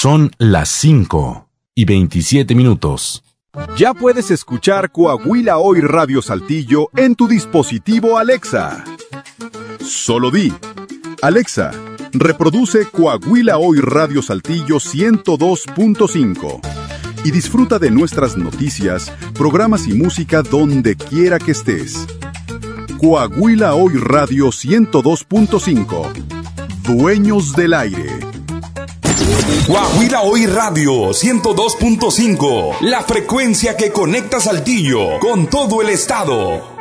Son las 5:27. Ya puedes escuchar Coahuila Hoy Radio Saltillo en tu dispositivo Alexa. Solo di: Alexa, reproduce Coahuila Hoy Radio Saltillo 102.5 y disfruta de nuestras noticias, programas y música donde quiera que estés. Coahuila Hoy Radio 102.5. Dueños del aire. Coahuila Hoy Radio 102.5. La frecuencia que conecta Saltillo con todo el estado.